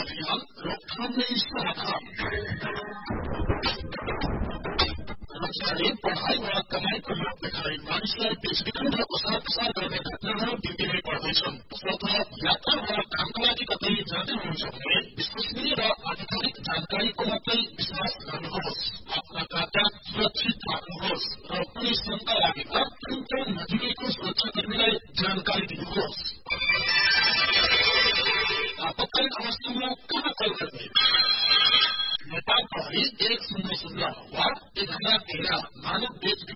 अभियान रोकथाम में समाधान। रोजगारी पढ़ाई वा कमाईको लोभ देखाई मानिसलाई बेचबिखन र ओसार पसार गर्ने घटनाहरू दिनदिनै बढ्दैछन्। तसर्थ यात्रा वा कामका लागि कतै जाँदै हुनुहुन्छ भने विश्वसनीय र आधिकारिक जानकारीको मात्रै विश्वास गर्नुहोस्। आफ्ना कागजात सुरक्षित राख्नुहोस् र कुनै शंका लागेमा तुरन्त नजिकैको सुरक्षाकर्मीलाई जानकारी दिनुहोस्। आपतकालीन अवस्थामा कहाँ कल गर्ने? नेपाल प्रहरी 100 वा 1113 मानव बेच